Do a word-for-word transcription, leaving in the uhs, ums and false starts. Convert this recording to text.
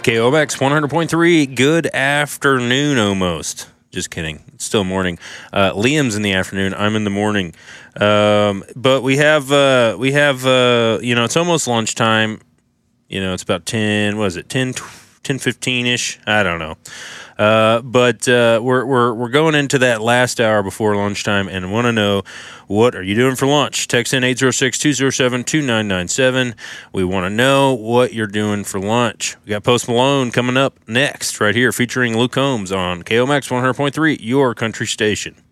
K O M X one hundred point three, good afternoon almost. Just kidding. It's still morning. Uh, Liam's in the afternoon. I'm in the morning. Um, but we have, uh, we have, uh, you know, it's almost lunchtime. You know, it's about ten, what is it, ten, ten fifteen-ish? I don't know. Uh, but uh, we're we're we're going into that last hour before lunchtime, and want to know, what are you doing for lunch? Text in eight zero six, two zero seven, two nine nine seven. We want to know what you're doing for lunch. We got Post Malone coming up next, right here, featuring Luke Combs on K O M X one hundred point three, your country station.